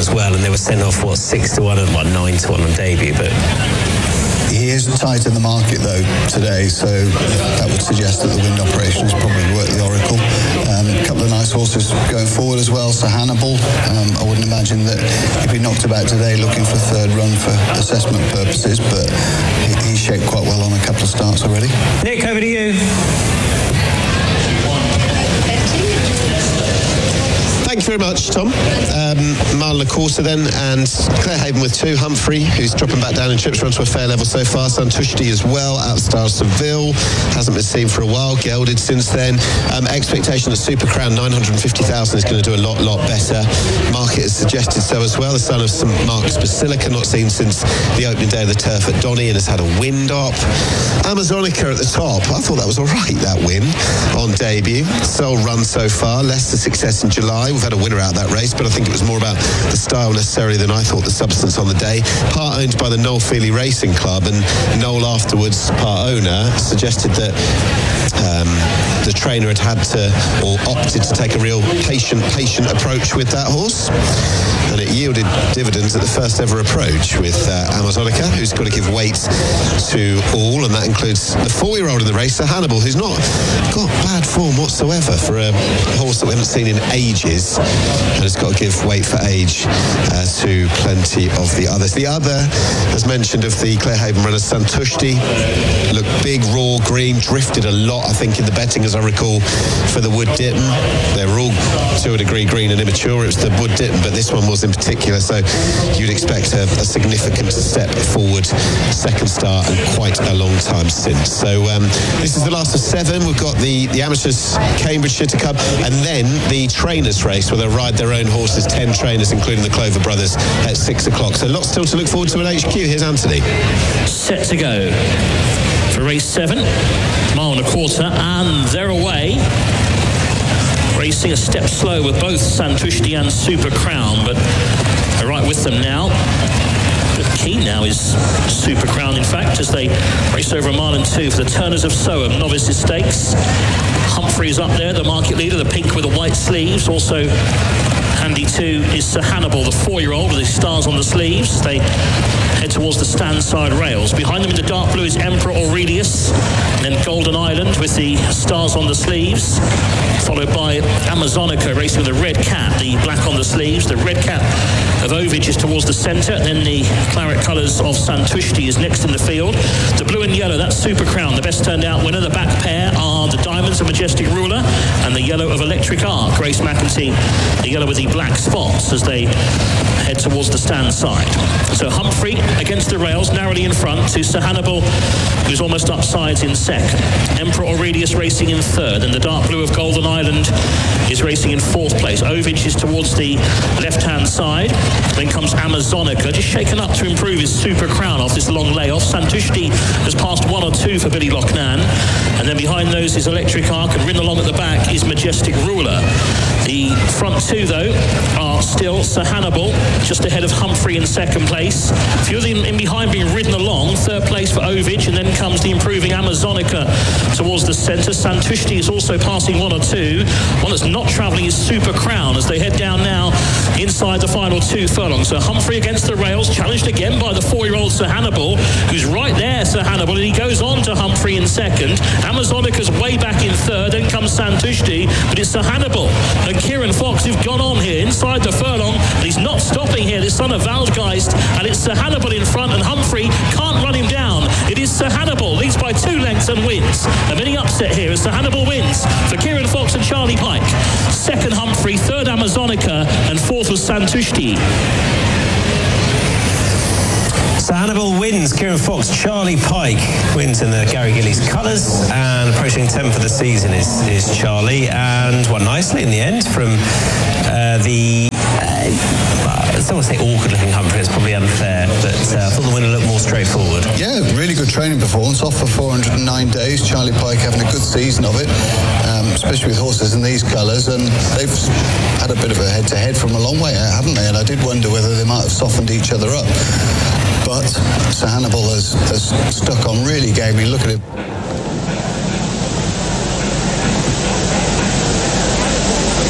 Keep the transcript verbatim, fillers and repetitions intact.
as well, and they were sent off, what, six to one and what, nine to one on debut, but... He is tight in the market, though, today, so that would suggest that the wind operation has probably worked the oracle. Um, a couple of nice horses going forward as well. So Hannibal, um, I wouldn't imagine that he'd be knocked about today looking for third run for assessment purposes, but he, he's shaped quite well on a couple of starts already. Nick, over to you. Thank you very much, Tom. Um, Mile La Corsa then, and Clarehaven with two. Humphrey, who's dropping back down in trips, run to a fair level so far. Santushti as well, Outstar Seville, hasn't been seen for a while, gelded since then. Um, expectation that Super Crown nine hundred fifty thousand is going to do a lot, lot better. Market has suggested so as well. The son of Saint Mark's Basilica, not seen since the opening day of the turf at Donny, and has had a wind up. Amazonica at the top, I thought that was all right, that win on debut. Sole run so far, Leicester success in July. We've had a winner out of that race, but I think it was more about the style necessarily than I thought the substance on the day. Part owned by the Noel Feely Racing Club, and Noel afterwards, part owner, suggested that um, the trainer had had to, or opted to take a real patient, patient approach with that horse, and it yielded dividends at the first ever approach with uh, Amazonica, who's got to give weight to all, and that includes the four-year-old in the race, Sir Hannibal, who's not got bad form whatsoever for a horse that we haven't seen in ages, and has got to give weight for age uh, to plenty of the others. The other, as mentioned, of the Clarehaven runners, Santushti, looked big, raw, green, drifted a lot, I think, in the betting, as I recall, for the Wood Ditton. They were all to a degree green and immature. It was the Wood Ditton, but this one was in particular, so you'd expect a, a significant step forward, second start, and quite a long time since. So um, this is the last of seven. We've got the, the amateurs, Cambridgeshire to come, and then the trainers race, where they'll ride their own horses, ten trainers, including the Clover brothers, at six o'clock. So lots still to look forward to at H Q. Here's Anthony. Set to go for race seven, mile and a quarter, and they're away. Racing a step slow with both Santushti and Super Crown, but they're right with them now. The key now is Super Crown, in fact, as they race over a mile and two for the Turners of Soham Novices Stakes. Humphrey's up there, the market leader, the pink with the white sleeves. Also handy too is Sir Hannibal, the four-year-old with his stars on the sleeves. They head towards the stand side rails. Behind them in the dark blue is Emperor Aurelius, and then Golden Island with the stars on the sleeves, followed by Amazonica racing with the red cat, the black on the sleeves. The red cat of Ovage is towards the centre, then the claret colours of Santushti is next in the field. The blue and yellow, that's Super Crown, the best turned out winner. The back pair are the diamonds of Majestic Ruler and the yellow of Electric Arc, Grace McEntee, the yellow with the black spots, as they head towards the stand side. So Humphrey against the rails, narrowly in front to Sir Hannibal, who's almost upsides in second. Emperor Aurelius racing in third, and the dark blue of Golden Island is racing in fourth place. Ovage is towards the left-hand side. Then comes Amazonica, just shaken up to improve his Super Crown off this long layoff. Santushti has passed one or two for Billy Lochnan, and then behind those is Electric Arc, and ridden along at the back is Majestic Ruler. The front two, though, are still Sir Hannibal, just ahead of Humphrey in second place. A few of them in behind being ridden along. Third place for Ovage, and then comes the improving Amazonica towards the centre. Santushti is also passing one or two. One that's not travelling is Super Crown, as they head down now inside the final two furlongs. So Humphrey against the rails, challenged again by the four-year-old Sir Hannibal, who's right there, Sir Hannibal, and he goes on to Humphrey in second. Amazonica's way back in third, then comes Santushti, but it's Sir Hannibal and Kieran Fox who've gone on here inside the furlong, and he's not stopping here, this son of Waldgeist, and it's Sir Hannibal in front, and Humphrey can't run him down. It is Sir Hannibal, leads by two lengths and wins. A mini upset here as Sir Hannibal wins for Kieran Fox and Charlie Pike. Second Humphrey, third Amazonica, and fourth was Santushti. So Hannibal wins, Kieran Fox, Charlie Pike wins in the Gary Gillies colours, and approaching tenth for the season is, is Charlie, and won nicely in the end from uh, the, uh, I don't want to say awkward looking Humphrey, it's probably unfair, but uh, I thought the winner looked more straightforward. Yeah, really good training performance, off for four hundred nine days, Charlie Pike having a good season of it, um, especially with horses in these colours, and they've had a bit of a head-to-head from a long way out, haven't they? And I did wonder whether they might have softened each other up. But Sir Hannibal has, has stuck on really game. I mean, look at him.